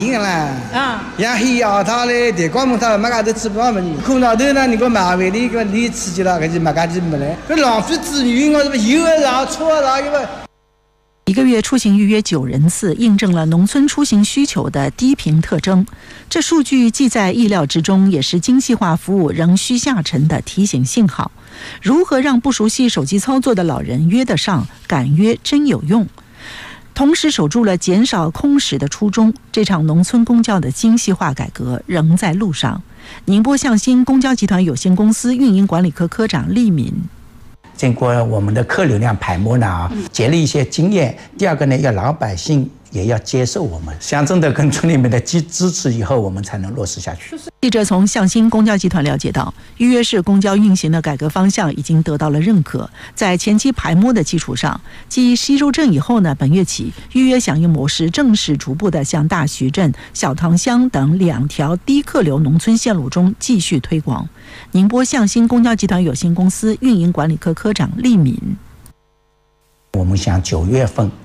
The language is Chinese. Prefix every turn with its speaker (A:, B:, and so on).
A: 应啦，像黑窑塔嘞，电光木塔，马家都吃不完么？空调头呢，你个马尾里个你刺激了，搿就马家就没了。搿浪费资源，我这不油啊上，车啊上，个。
B: 一个月出行预约9人次，印证了农村出行需求的低频特征。这数据既在意料之中，也是精细化服务仍需下沉的提醒信号。如何让不熟悉手机操作的老人约得上，敢约真有用？同时守住了减少空驶的初衷。这场农村公交的精细化改革仍在路上。宁波向新公交集团有限公司运营管理科科长厉敏。
C: 经过我们的客流量排摸呢，积累一些经验。第二个呢，要老百姓也要接受我们，乡镇的跟村里面的支持以后，我们才能落实下去。
B: 记者从向新公交集团了解到，预约式公交运行的改革方向已经得到了认可。在前期排摸的基础上，继西周镇以后呢，本月起预约响应模式正式逐步的向大徐镇、小塘乡等2条低客流农村线路中继续推广。宁波向新公交集团有限公司运营管理科科长厉敏。
C: 我们想9月份